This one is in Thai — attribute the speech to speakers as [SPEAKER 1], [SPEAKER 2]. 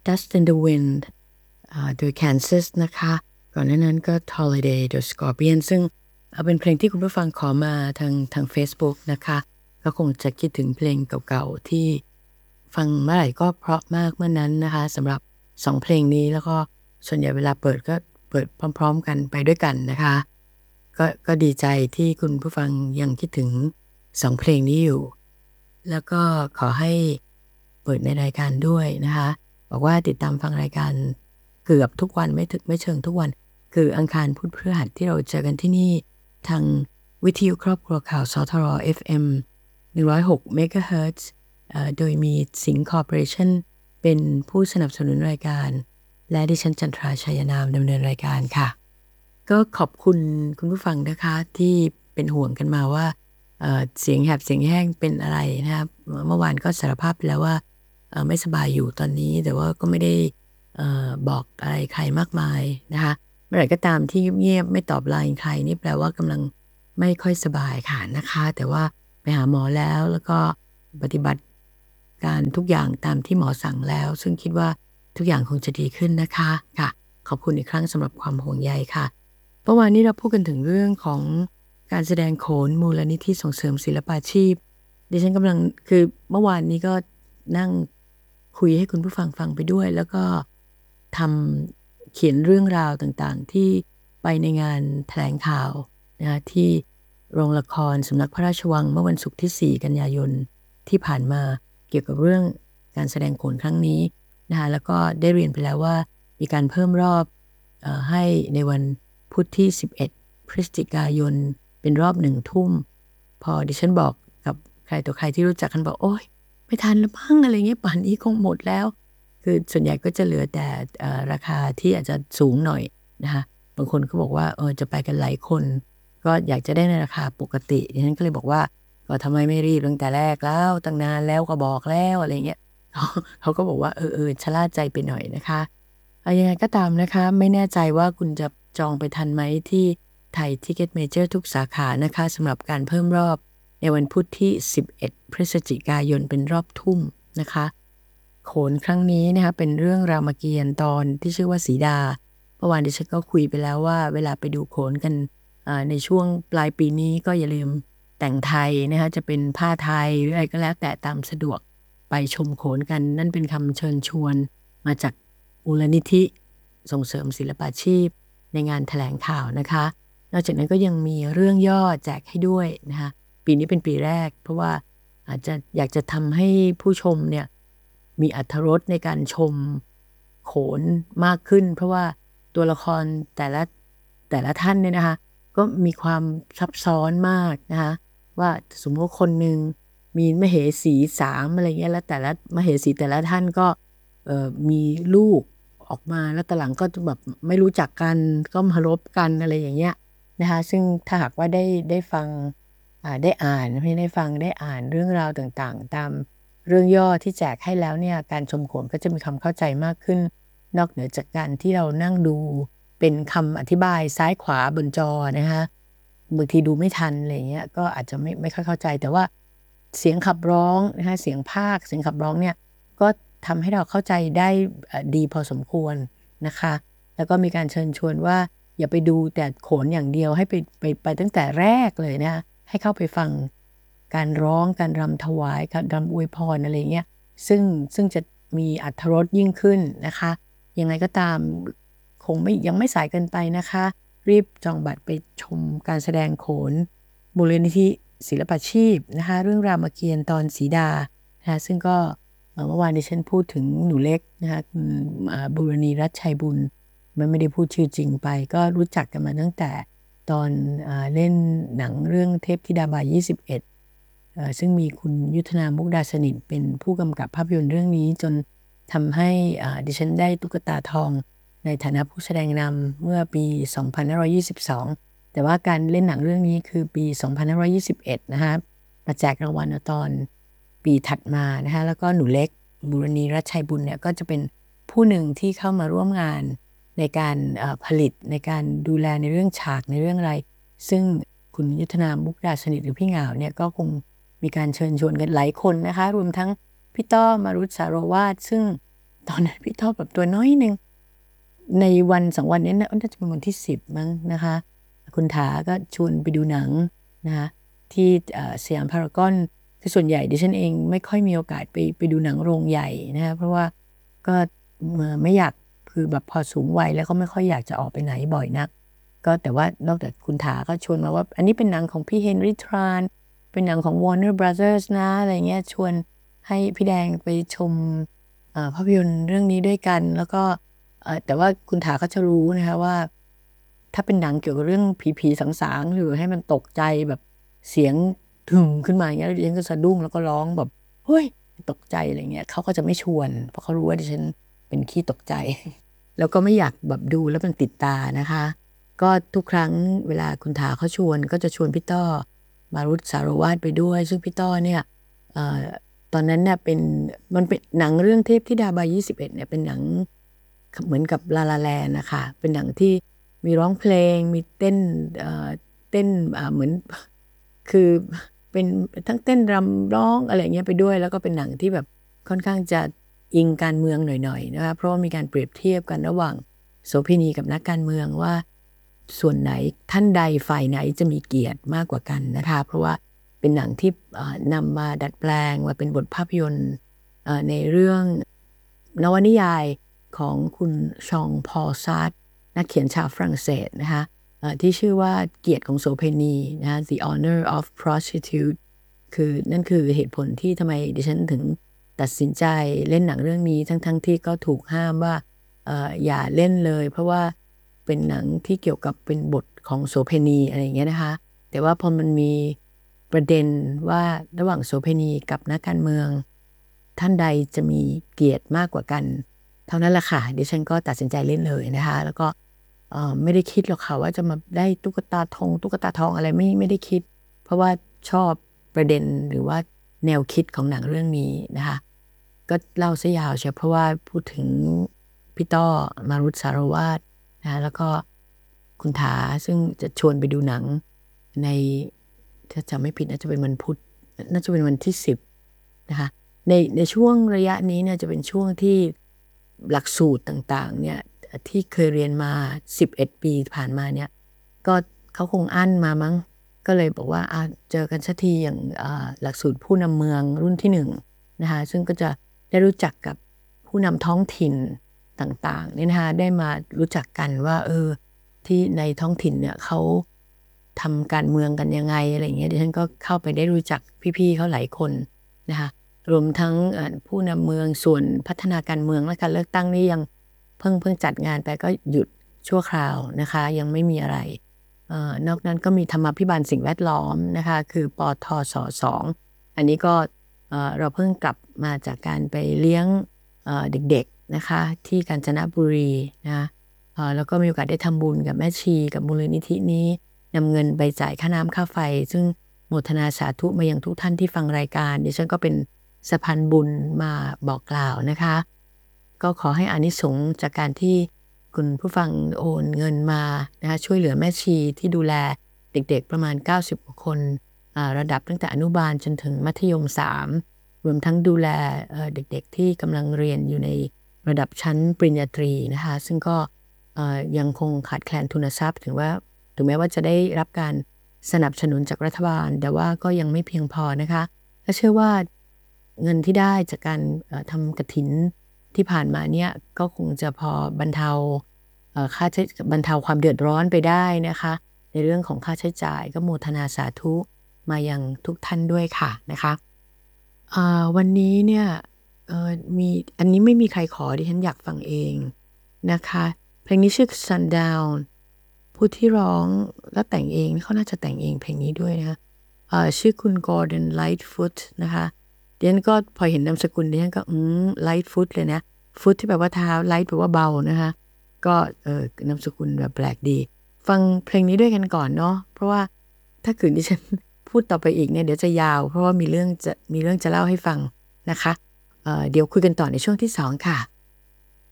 [SPEAKER 1] Dust in the Wind โดย Kansas นะคะก่อนหน้านั้นก็ Holiday โดย Scorpion ซึ่งเป็นเพลงที่คุณผู้ฟังขอมาทาง Facebook นะคะก็คงจะคิดถึงเพลงเก่าๆที่ฟังเมื่อไหร่ก็เพราะมากเมื่อนั้นนะคะสำหรับ2เพลงนี้แล้วก็ส่วนใหญ่เวลาเปิดก็เปิดพร้อมๆกันไปด้วยกันนะคะก็ดีใจที่คุณผู้ฟังยังคิดถึง2เพลงนี้อยู่แล้วก็ขอให้เปิดในรายการด้วยนะคะบอกว่าติดตามฟังรายการเกือบทุกวันไม่เชิงทุกวันคืออังคารพุธพฤหัสที่เราเจอกันที่นี่ทางวิทยุครอบครัวข่าวสทร FM 106 เมกะเฮิรตซ์โดยมีสิงห์คอร์ปอเรชั่นเป็นผู้สนับสนุนรายการและดิฉันจันทราชัยนามดำเนินรายการค่ะก็ขอบคุณคุณผู้ฟังนะคะที่เป็นห่วงกันมาว่าเสียงแหบเสียงแห้งเป็นอะไรนะครับเมื่อวานก็สารภาพไปแล้วว่าไม่สบายอยู่ตอนนี้แต่ว่าก็ไม่ได้บอกอะไรใครมากมายนะคะเมื่อไหร่ก็ตามที่เงียบๆไม่ตอบ LINE ใครนี่แปลว่ากำลังไม่ค่อยสบายค่ะนะคะแต่ว่าไปหาหมอแล้วก็ปฏิบัติการทุกอย่างตามที่หมอสั่งแล้วซึ่งคิดว่าทุกอย่างคงจะดีขึ้นนะคะค่ะขอบคุณอีกครั้งสำหรับความห่วงใยค่ะเมื่อวานนี้เราพูดกันถึงเรื่องของการแสดงโขนมูลนิธิส่งเสริมศิลปาชีพดิฉันกำลังคือเมื่อวานนี้ก็นั่งคุยให้คุณผู้ฟังฟังไปด้วยแล้วก็ทำเขียนเรื่องราวต่างๆที่ไปในงานแถลงข่าวนะคะที่โรงละครสำนักพระราชวังเมื่อวันศุกร์ที่4 กันยายนที่ผ่านมาเกี่ยวกับเรื่องการแสดงโขนครั้งนี้นะคะแล้วก็ได้เรียนไปแล้วว่ามีการเพิ่มรอบให้ในวันพุธที่11 พฤศจิกายนเป็นรอบ1 ทุ่มพอดิฉันบอกกับใครต่อใครที่รู้จักกันบอกโอ๊ยไม่ทันแล้วมั้งอะไรเงี้ยป่านนี้คงหมดแล้วคือส่วนใหญ่ก็จะเหลือแต่ราคาที่อาจจะสูงหน่อยนะคะบางคนก็บอกว่าจะไปกันหลายคนก็อยากจะได้ในราคาปกติดิฉันก็เลยบอกว่าก็ทำไมไม่รีบตั้งแต่แรกแล้วตั้งนานแล้วก็บอกแล้วอะไรเงี้ยเขาก็บอกว่าชะล่าใจไปหน่อยนะคะยังไงก็ตามนะคะไม่แน่ใจว่าคุณจะจองไปทันไหมที่ไทยทิกเก็ตเมเจอร์ทุกสาขานะคะสำหรับการเพิ่มรอบในวันพุธที่11 พฤศจิกายนเป็นรอบทุ่มนะคะโขนครั้งนี้นะคะเป็นเรื่องรามเกียรติ์ตอนที่ชื่อว่าสีดาเมื่อวานดิฉันก็คุยไปแล้วว่าเวลาไปดูโขนกันในช่วงปลายปีนี้ก็อย่าลืมแต่งไทยนะคะจะเป็นผ้าไทยหรืออะไรก็แล้วแต่ตามสะดวกไปชมโขนกันนั่นเป็นคำเชิญชวนมาจากมูลนิธิส่งเสริมศิลปาชีพในงานแถลงข่าวนะคะนอกจากนั้นก็ยังมีเรื่องย่อแจกให้ด้วยนะคะปีนี้เป็นปีแรกเพราะว่าอาจจะอยากจะทำให้ผู้ชมเนี่ยมีอรรถรสในการชมโขนมากขึ้นเพราะว่าตัวละครแต่ละท่านเนี่ยนะคะก็มีความซับซ้อนมากนะคะว่าสมมติว่าคนหนึ่งมีมเหสี3อะไรเงี้ยแล้วแต่ละมเหสีแต่ละท่านก็มีลูกออกมาแล้วตอนหลังก็จะแบบไม่รู้จักกันก็มารบกันอะไรอย่างเงี้ยนะคะซึ่งถ้าหากว่าได้ฟังได้อ่านไม่ได้ฟังได้อ่านเรื่องราวต่างๆตามเรื่องย่อที่แจกให้แล้วเนี่ยการชมโขนก็จะมีความเข้าใจมากขึ้นนอกเหนือจากการที่เรานั่งดูเป็นคำอธิบายซ้ายขวาบนจอนะคะบางทีดูไม่ทันอะไรเงี้ยก็อาจจะไม่ค่อยเข้าใจแต่ว่าเสียงขับร้องนะคะเสียงพากย์เสียงขับร้องเนี่ยก็ทำให้เราเข้าใจได้ดีพอสมควรนะคะแล้วก็มีการเชิญชวนว่าอย่าไปดูแต่โขนอย่างเดียวให้ไปตั้งแต่แรกเลยนะคะให้เข้าไปฟังการร้องการรำถวายการรำอวยพรอะไรเงี้ยซึ่งจะมีอรรถรสยิ่งขึ้นนะคะยังไงก็ตามคงยังไม่สายเกินไปนะคะรีบจองบัตรไปชมการแสดงโขนมูลนิธิศิลปาชีพนะคะเรื่องรามเกียรติ์ตอนสีดานะคะซึ่งก็เมื่อวานดิฉันพูดถึงหนูเล็กนะคะคุณบูรณีรัตน์ชัยบุญไม่ได้พูดชื่อจริงไปก็รู้จักกันมาตั้งแต่ตอนเล่นหนังเรื่องเทพธิดาบาย21ซึ่งมีคุณยุทธนามุกดาสนิทเป็นผู้กำกับภาพยนตร์เรื่องนี้จนทำให้ดิฉันได้ตุ๊กตาทองในฐานะผู้แสดงนำเมื่อปี2522แต่ว่าการเล่นหนังเรื่องนี้คือปี2521นะคะมาแจกรางวัลตอนปีถัดมานะคะแล้วก็หนูเล็กบูรณีรัตน์ชัยบุญเนี่ยก็จะเป็นผู้หนึ่งที่เข้ามาร่วมงานในการผลิตในการดูแลในเรื่องฉากในเรื่องอะไรซึ่งคุณยุทธนามุกดาสนิทหรือพี่เหงาเนี่ยก็คงมีการเชิญชวนกันหลายคนนะคะรวมทั้งพี่ต้อมรุตสารวาทซึ่งตอนนั้นพี่ต้อแบบตัวน้อยนึงในวัน2วันนี้น่าจะเป็นวันที่10มั้งนะคะคุณถาก็ชวนไปดูหนังนะคะที่สยามพารากอนคือส่วนใหญ่ดิฉันเองไม่ค่อยมีโอกาสไปดูหนังโรงใหญ่นะคะเพราะว่าก็ไม่อยากคือแบบพอสูงวัยแล้วก็ไม่ค่อยอยากจะออกไปไหนบ่อยนักก็แต่ว่านอกจากคุณถาก็ชวนมาว่าอันนี้เป็นหนังของพี่เฮนรี่ทรานเป็นหนังของ Warner Brothers นะอะไรเงี้ยชวนให้พี่แดงไปชมภาพยนตร์เรื่องนี้ด้วยกันแล้วก็แต่ว่าคุณถาก็จะรู้นะคะว่าถ้าเป็นหนังเกี่ยวกับเรื่องผีๆสางๆหรือให้มันตกใจแบบเสียงถึงขึ้นมาอย่างเงี้ยดิฉันก็สะดุ้งแล้วก็ร้องแบบเฮ้ยตกใจอะไรเงี้ยเขาก็จะไม่ชวนเพราะเขารู้ว่าดิฉันเป็นขี้ตกใจแล้วก็ไม่อยากแบบดูแล้วมันติดตานะคะก็ทุกครั้งเวลาคุณถาเขาชวนก็จะชวนพี่ต้อมารุตสารวาทไปด้วยซึ่งพี่ต้อเนี่ยเอ่อตอนนั้นเนี่ยมันเป็นหนังเรื่องเทพธิดาบาย21เนี่ยเป็นหนังเหมือนกับลาลาแลนด์นะคะเป็นหนังที่มีร้องเพลงมีเต้นเต้นเหมือนคือเป็นทั้งเต้นรำร้องอะไรเงี้ยไปด้วยแล้วก็เป็นหนังที่แบบค่อนข้างจะอิงการเมืองหน่อยๆนะคะเพราะว่ามีการเปรียบเทียบกันระหว่างโสเภณีกับนักการเมืองว่าส่วนไหนท่านใดฝ่ายไหนจะมีเกียรติมากกว่ากันนะคะเพราะว่าเป็นหนังที่นำมาดัดแปลงมาเป็นบทภาพยนตร์ในเรื่องนวนิยายของคุณชองพอลซาร์ตนักเขียนชาวฝรั่งเศสนะคะที่ชื่อว่าเกียรติของโสเภณีนะ The Honor of Prostitute คือนั่นคือเหตุผลที่ทำไมดิฉันถึงตัดสินใจเล่นหนังเรื่องนี้ทั้งที่ก็ถูกห้ามว่าอย่าเล่นเลยเพราะว่าเป็นหนังที่เกี่ยวกับเป็นบทของโสเภณีอะไรอย่างเงี้ยนะคะแต่ว่าพอมันมีประเด็นว่าระหว่างโสเภณีกับนักการเมืองท่านใดจะมีเกียรติมากกว่ากันเท่านั้นแหละค่ะดิฉันก็ตัดสินใจเล่นเลยนะคะแล้วก็ไม่ได้คิดหรอกค่ะว่าจะมาได้ตุ๊กตาทองอะไรไม่ได้คิดเพราะว่าชอบประเด็นหรือว่าแนวคิดของหนังเรื่องนี้นะคะก็เล่าซะยาวเชียวเพราะว่าพูดถึงพี่ต้อมารุตสารวาทนะแล้วก็คุณถาซึ่งจะชวนไปดูหนังในถ้าจำไม่ผิดน่าจะเป็นวันพุธน่าจะเป็นวันที่10นะคะในช่วงระยะนี้เนี่ยจะเป็นช่วงที่หลักสูตรต่างๆเนี่ยที่เคยเรียนมา11ปีผ่านมาเนี่ยก็เขาคงอั้นมามั้งก็เลยบอกว่าเจอกันสักทีอย่างหลักสูตรผู้นำเมืองรุ่นที่1นะคะซึ่งก็จะได้รู้จักกับผู้นำท้องถิ่นต่างๆเนี่ยนะคะได้มารู้จักกันว่าที่ในท้องถิ่นเนี่ยเขาทำการเมืองกันยังไงอะไรอย่างเงี้ยดิฉันก็เข้าไปได้รู้จักพี่ๆเขาหลายคนนะคะรวมทั้งผู้นำเมืองส่วนพัฒนาการเมืองและการเลือกตั้งนี่ยังเพิ่งจัดงานไปก็หยุดชั่วคราวนะคะยังไม่มีอะไรนอกนั้นก็มีธรรมาภิบาลสิ่งแวดล้อมนะคะคือปทศ2อันนี้ก็เราเพิ่งกลับมาจากการไปเลี้ยงเด็กๆนะคะที่กาญจนบุรีนะแล้วก็มีโอกาสได้ทำบุญกับแม่ชีกับมูลนิธินี้นำเงินไปจ่ายค่าน้ำค่าไฟซึ่งโมทนาสาธุมายังทุกท่านที่ฟังรายการดิฉันก็เป็นสะพานบุญมาบอกกล่าวนะคะก็ขอให้อานิสงส์จากการที่คุณผู้ฟังโอนเงินมานะคะช่วยเหลือแม่ชีที่ดูแลเด็กๆประมาณ90กว่าคนระดับตั้งแต่อนุบาลจนถึงมัธยม3รวมทั้งดูแลเด็กๆที่กำลังเรียนอยู่ในระดับชั้นปริญญาตรีนะคะซึ่งก็ยังคงขาดแคลนทุนทรัพย์ถึงแม้ว่าจะได้รับการสนับสนุนจากรัฐบาลแต่ว่าก็ยังไม่เพียงพอนะคะและเชื่อว่าเงินที่ได้จากการทำกฐินที่ผ่านมาเนี่ยก็คงจะพอบรรเทาบรรเทาความเดือดร้อนไปได้นะคะในเรื่องของค่าใช้จ่ายก็โมทนาสาธุมายังทุกท่านด้วยค่ะนะคะวันนี้เนี่ยมีอันนี้ไม่มีใครขอดิฉันอยากฟังเองนะคะเพลงนี้ชื่อ Sundown ผู้ที่ร้องและแต่งเองเขาน่าจะแต่งเองเพลงนี้ด้วยนะคะชื่อคุณ Gordon Lightfoot นะคะดิฉันก็พอเห็นนามสกุลดิฉันก็Lightfoot เลยนะ foot ที่แปลว่าเท้า light แปลว่าเบานะคะก็นามสกุลแบบแปลกดีฟังเพลงนี้ด้วยกันก่อนเนาะเพราะว่าถ้าเกิดดิฉันพูดต่อไปอีกเนี่ยเดี๋ยวจะยาวเพราะว่ามีเรื่องจะเล่าให้ฟังนะคะเดี๋ยวคุยกันต่อในช่วงที่2ค่ะ